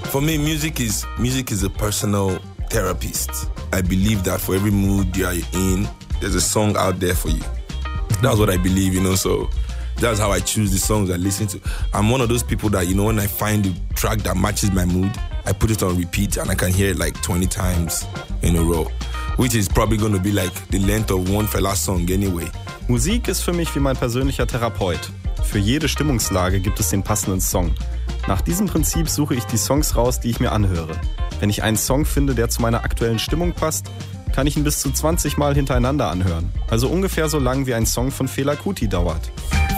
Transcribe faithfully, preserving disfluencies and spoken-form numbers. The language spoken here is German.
For me, music is music is a personal therapist. I believe that for every mood you are in, there's a song out there for you. That's what I believe, you know, so that's how I choose the songs I listen to. I'm one of those people that, you know, when I find a track that matches my mood, I put it on repeat and I can hear it like twenty times in a row, which is probably going to be like the length of one Fela song anyway. Musik ist für mich wie mein persönlicher Therapeut. Für jede Stimmungslage gibt es den passenden Song. Nach diesem Prinzip suche ich die Songs raus, die ich mir anhöre. Wenn ich einen Song finde, der zu meiner aktuellen Stimmung passt, kann ich ihn bis zu zwanzig Mal hintereinander anhören. Also ungefähr so lang, wie ein Song von Fela Kuti dauert.